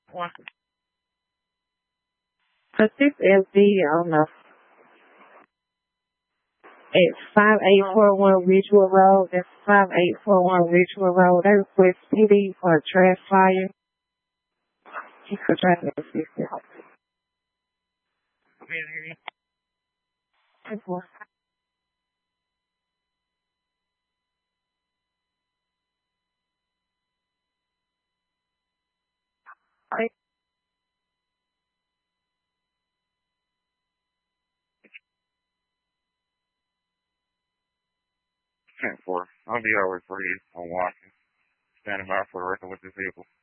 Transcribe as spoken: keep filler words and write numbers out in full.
One. Cause this L D on the at five eight four one Ridgewood Road. That's five eight four one Ridgewood Road. They request P D for a trash fire. You could try to assist it. That's one. ten four. I'll be over for you on walking. Standing by for the record with this vehicle.